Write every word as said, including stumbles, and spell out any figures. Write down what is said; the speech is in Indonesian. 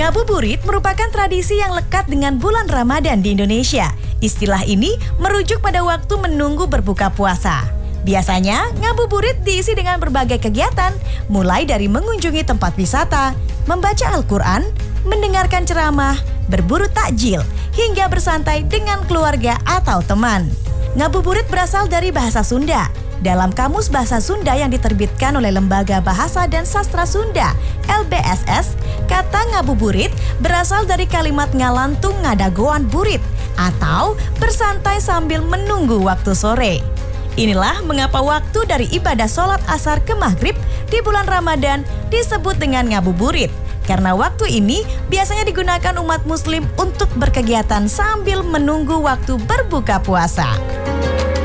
Ngabuburit merupakan tradisi yang lekat dengan bulan Ramadan di Indonesia. Istilah ini merujuk pada waktu menunggu berbuka puasa. Biasanya, ngabuburit diisi dengan berbagai kegiatan, mulai dari mengunjungi tempat wisata, membaca Al-Quran, mendengarkan ceramah, berburu takjil, hingga bersantai dengan keluarga atau teman. Ngabuburit berasal dari bahasa Sunda. Dalam Kamus Bahasa Sunda yang diterbitkan oleh Lembaga Bahasa dan Sastra Sunda L B S S, kata ngabuburit berasal dari kalimat ngalantung ngadagoan burit atau bersantai sambil menunggu waktu sore. Inilah mengapa waktu dari ibadah sholat asar ke maghrib di bulan Ramadan disebut dengan ngabuburit. Karena waktu ini biasanya digunakan umat muslim untuk berkegiatan sambil menunggu waktu berbuka puasa.